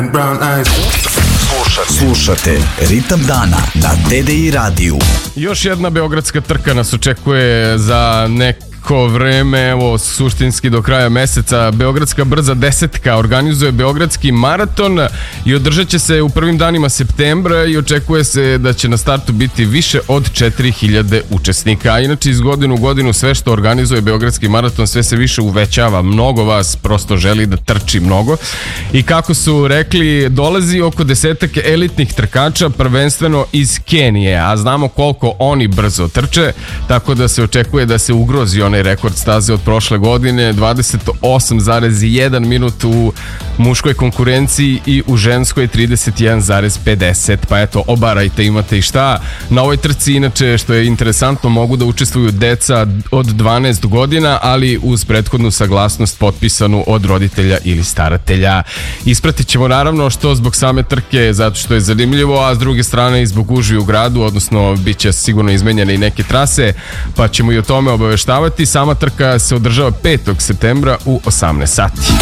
Slušate Ritam dana na TDI radiju. Još jedna beogradska trka nas očekuje za neko vreme, evo suštinski do kraja meseca. Beogradska brza desetka organizuje Beogradski maraton i održat će se u prvim danima septembra i očekuje se da će na startu biti više od 4000 učesnika. A inače iz godine u godinu sve što organizuje Beogradski maraton sve se više uvećava. Mnogo vas prosto želi da trči mnogo. I kako su rekli, dolazi oko 10 elitnih trkača, prvenstveno iz Kenije, a znamo koliko oni brzo trče, tako da se očekuje da se ugrozi onaj rekord staze od prošle godine, 28,1 minut u muškoj konkurenciji i u ženskoj 31,50. Pa eto, obarajte, imate i šta. Na ovoj trci, inače, što je interesantno, mogu da učestvuju deca od 12 godina, ali uz prethodnu saglasnost potpisanu od roditelja ili staratelja. Ispratit ćemo naravno što zbog same trke, zato što je zanimljivo, a s druge strane i zbog gužvi u gradu, odnosno bit će sigurno izmenjene i neke trase, pa ćemo i o tome obaveštavati. Sama trka se održava 5. septembra u 18 sati.